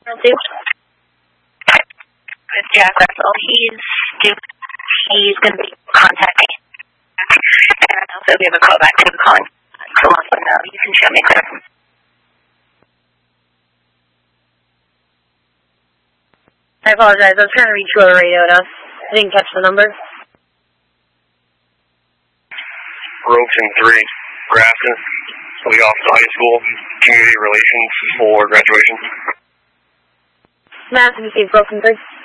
Two. With Jack Russell. He's going to be contacting. And also we have a call back to him calling. So let him know. You can show me there. I apologize. I was trying to reach you over radio to us. I didn't catch the number. Robeson 3, Grafton, Lee Office High School, Community Relations for graduation. Mass, have you seen Robeson 3?